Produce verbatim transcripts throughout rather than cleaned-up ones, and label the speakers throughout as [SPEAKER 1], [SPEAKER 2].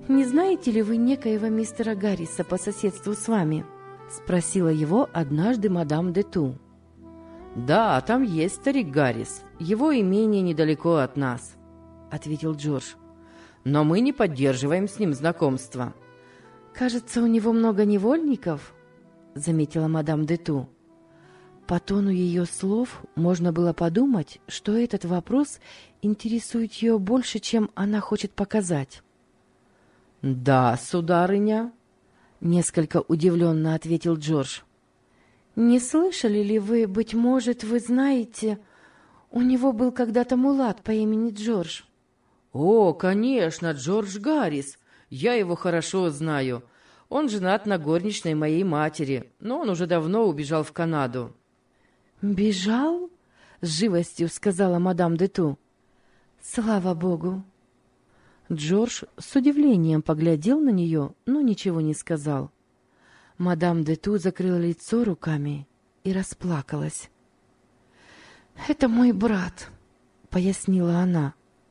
[SPEAKER 1] «Не знаете ли вы некоего мистера Гарриса по соседству с вами?» — спросила его однажды мадам де Ту.
[SPEAKER 2] «Да, там есть старик Гаррис. Его имение недалеко от нас», — ответил Джордж. «Но мы не поддерживаем с ним знакомства».
[SPEAKER 1] «Кажется, у него много невольников», — заметила мадам де Ту. По тону ее слов можно было подумать, что этот вопрос интересует ее больше, чем она хочет показать.
[SPEAKER 2] «Да, сударыня», — несколько удивленно ответил Джордж.
[SPEAKER 1] «Не слышали ли вы, быть может, вы знаете, у него был когда-то мулат по имени Джордж?»
[SPEAKER 2] «О, конечно, Джордж Гаррис. Я его хорошо знаю. Он женат на горничной моей матери, но он уже давно убежал в Канаду».
[SPEAKER 1] «Бежал?» — с живостью сказала мадам де Ту. «Слава Богу!» Джордж с удивлением поглядел на нее, но ничего не сказал. Мадам де Ту закрыла лицо руками и расплакалась. «Это мой брат», — пояснила она.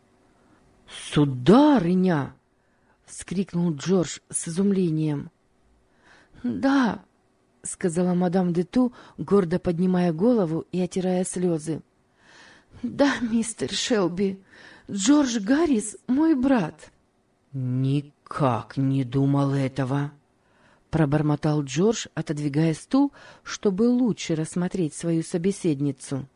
[SPEAKER 2] «Сударыня!» — вскрикнул Джордж с изумлением.
[SPEAKER 1] «Да», — сказала мадам де Ту, гордо поднимая голову и отирая слезы. «Да, мистер Шелби, Джордж Гаррис мой брат».
[SPEAKER 2] «Никак не думал этого», — пробормотал Джордж, отодвигая стул, чтобы лучше рассмотреть свою собеседницу.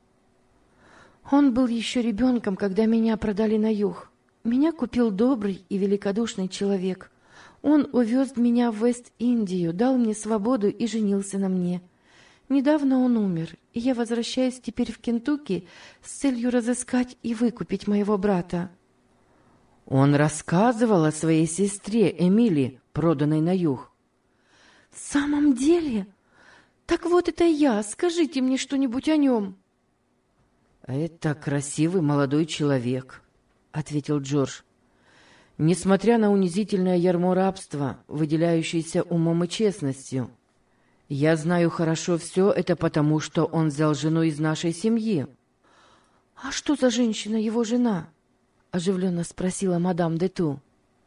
[SPEAKER 1] «Он был еще ребенком, когда меня продали на юг. Меня купил добрый и великодушный человек. Он увез меня в Вест-Индию, дал мне свободу и женился на мне. Недавно он умер, и я возвращаюсь теперь в Кентукки с целью разыскать и выкупить моего брата».
[SPEAKER 2] Он рассказывал о своей сестре Эмили, проданной на юг.
[SPEAKER 1] «В самом деле? Так вот это я. Скажите мне что-нибудь о нем».
[SPEAKER 2] «Это красивый молодой человек», — ответил Джордж. «Несмотря на унизительное ярмо рабства, выделяющееся умом и честностью, я знаю хорошо все это потому, что он взял жену из нашей семьи».
[SPEAKER 1] «А что за женщина его жена?» — оживленно спросила мадам де Ту.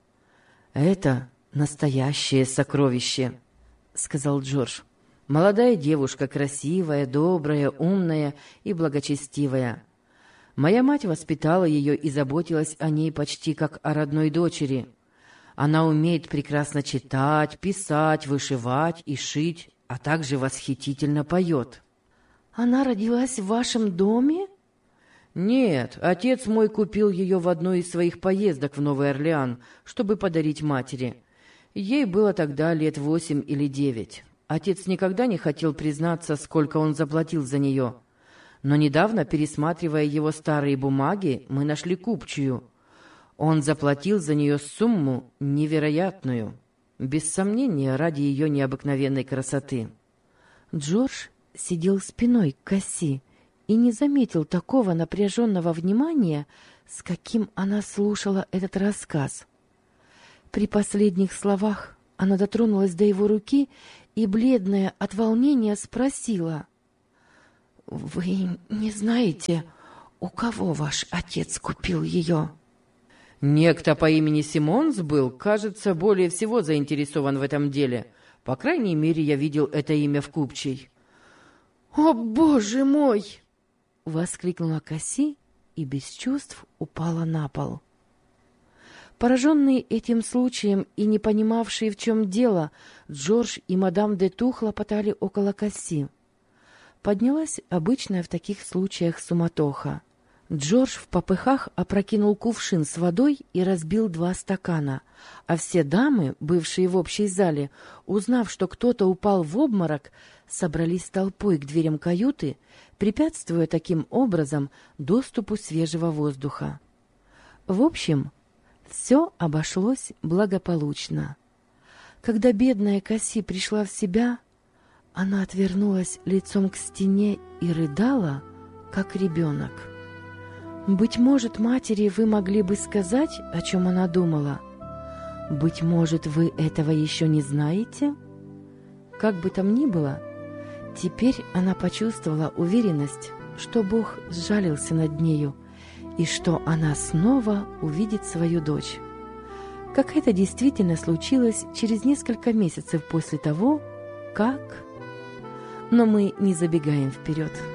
[SPEAKER 2] «Это настоящее сокровище», — сказал Джордж. «Молодая девушка, красивая, добрая, умная и благочестивая. Моя мать воспитала ее и заботилась о ней почти как о родной дочери. Она умеет прекрасно читать, писать, вышивать и шить, а также восхитительно поет».
[SPEAKER 1] «Она родилась в вашем доме?»
[SPEAKER 2] «Нет, отец мой купил ее в одной из своих поездок в Новый Орлеан, чтобы подарить матери. Ей было тогда лет восемь или девять. Отец никогда не хотел признаться, сколько он заплатил за нее. Но недавно, пересматривая его старые бумаги, мы нашли купчую. Он заплатил за нее сумму невероятную, без сомнения, ради ее необыкновенной красоты».
[SPEAKER 1] Джордж сидел спиной к Касси и не заметил такого напряженного внимания, с каким она слушала этот рассказ. При последних словах она дотронулась до его руки и, бледная от волнения, спросила: «Вы не знаете, у кого ваш отец купил ее?»
[SPEAKER 2] «Некто по имени Симмонс был, кажется, более всего заинтересован в этом деле. По крайней мере, я видел это имя в купчей».
[SPEAKER 1] «О, Боже мой!» — воскликнула Касси и без чувств упала на пол. Пораженные этим случаем и не понимавшие, в чем дело, Джордж и мадам де Ту хлопотали около Касси. Поднялась обычная в таких случаях суматоха. Джордж в попыхах опрокинул кувшин с водой и разбил два стакана, а все дамы, бывшие в общей зале, узнав, что кто-то упал в обморок, собрались толпой к дверям каюты, препятствуя таким образом доступу свежего воздуха. В общем, все обошлось благополучно. Когда бедная Касси пришла в себя, она отвернулась лицом к стене и рыдала, как ребенок. Быть может, матери, вы могли бы сказать, о чем она думала? Быть может, вы этого еще не знаете? Как бы там ни было, теперь она почувствовала уверенность, что Бог сжалился над нею и что она снова увидит свою дочь. как это действительно случилось через несколько месяцев после того, как... Но мы не забегаем вперед.